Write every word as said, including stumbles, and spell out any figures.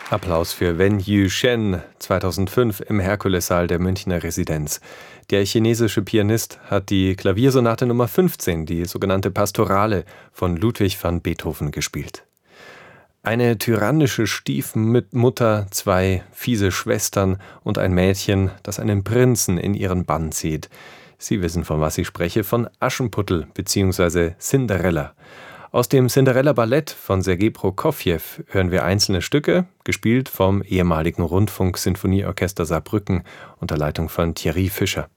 Applaus für Wen Yuxian zweitausendfünf im Herkulessaal der Münchner Residenz. Der chinesische Pianist hat die Klaviersonate Nummer fünfzehn, die sogenannte Pastorale von Ludwig van Beethoven, gespielt. Eine tyrannische Stiefmutter, zwei fiese Schwestern und ein Mädchen, das einen Prinzen in ihren Bann zieht. Sie wissen, von was ich spreche, von Aschenputtel bzw. Cinderella. Aus dem Cinderella-Ballett von Sergei Prokofjew hören wir einzelne Stücke, gespielt vom ehemaligen Rundfunk-Sinfonieorchester Saarbrücken unter Leitung von Thierry Fischer.